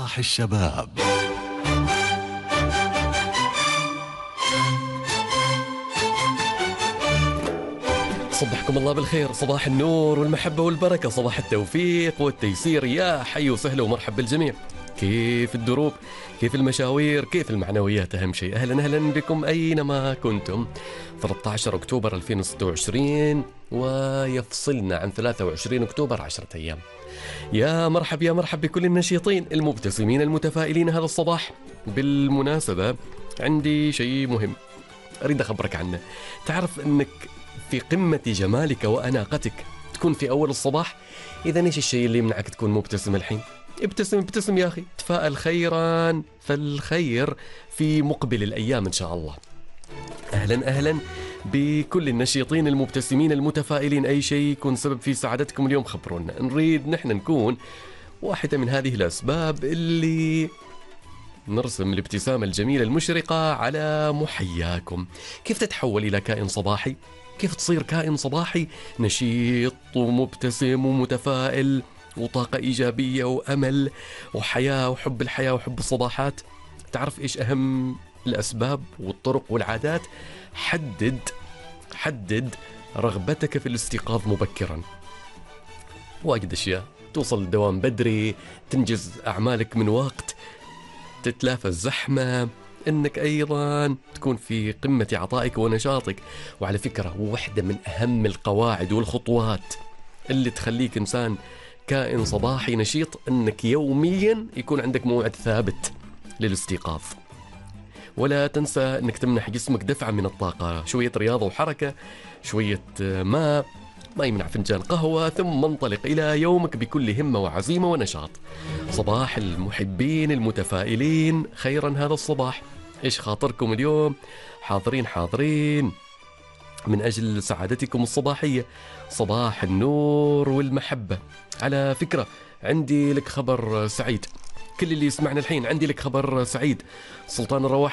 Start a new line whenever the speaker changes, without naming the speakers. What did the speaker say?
صباح الشباب.
صبحكم الله بالخير، صباح النور والمحبة والبركة، صباح التوفيق والتيسير. يا حي وسهلا ومرحب بالجميع. كيف الدروب؟ كيف المشاوير؟ كيف المعنويات؟ أهم شيء أهلا بكم أينما كنتم. 13 أكتوبر 2026 ويفصلنا عن 23 أكتوبر 10 أيام. يا مرحب بكل النشيطين المبتسمين المتفائلين هذا الصباح. بالمناسبة عندي شيء مهم أريد أخبرك عنه. تعرف أنك في قمة جمالك وأناقتك تكون في أول الصباح؟ إذا إيش الشيء اللي يمنعك تكون مبتسم الحين؟ ابتسم يا أخي، تفائل خيرا فالخير في مقبل الأيام إن شاء الله. أهلا بكل النشيطين المبتسمين المتفائلين. أي شيء يكون سبب في سعادتكم اليوم خبرونا، نريد نحن نكون واحدة من هذه الأسباب اللي نرسم الابتسامة الجميلة المشرقة على محياكم. كيف تتحول إلى كائن صباحي؟ كيف تصير كائن صباحي نشيط ومبتسم ومتفائل وطاقة إيجابية وأمل وحياة وحب الحياة وحب الصباحات؟ تعرف إيش أهم الأسباب والطرق والعادات؟ حدد رغبتك في الاستيقاظ مبكرا. واجد أشياء، توصل الدوام بدري، تنجز أعمالك من وقت، تتلافى الزحمة، انك ايضا تكون في قمة عطائك ونشاطك. وعلى فكرة واحدة من اهم القواعد والخطوات اللي تخليك انسان كائن صباحي نشيط انك يوميا يكون عندك موعد ثابت للاستيقاظ. ولا تنسى انك تمنح جسمك دفعة من الطاقة، شوية رياضة وحركة، شوية ما يمنع فنجان قهوة، ثم انطلق إلى يومك بكل همة وعزيمة ونشاط. صباح المحبين المتفائلين خيرا هذا الصباح. إيش خاطركم اليوم؟ حاضرين من أجل سعادتكم الصباحية. صباح النور والمحبة. على فكرة عندي لك خبر سعيد، كل اللي يسمعنا الحين عندي لك خبر سعيد. سلطان الرواح